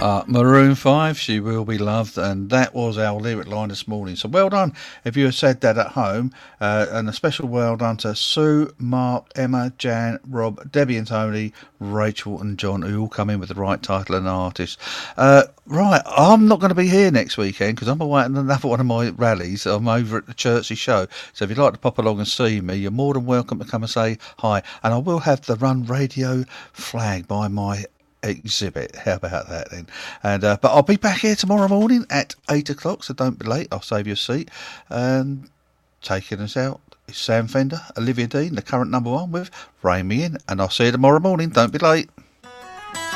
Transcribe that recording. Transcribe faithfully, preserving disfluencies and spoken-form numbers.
Uh, Maroon five, She Will Be Loved, and that was our lyric line this morning. So well done if you have said that at home, uh, and a special well done to Sue, Mark, Emma, Jan, Rob, Debbie and Tony, Rachel and John, who all come in with the right title and artist. Uh, right, I'm not going to be here next weekend because I'm away at another one of my rallies. I'm over at the Chertsey show, so if you'd like to pop along and see me, you're more than welcome to come and say hi. And I will have the Run Radio flag by my exhibit. How about that then? And uh, but I'll be back here tomorrow morning at eight o'clock, so don't be late. I'll save you a seat. And taking us out is Sam Fender, Olivia Dean, the current number one with Rain Me In, and I'll see you tomorrow morning. Don't be late.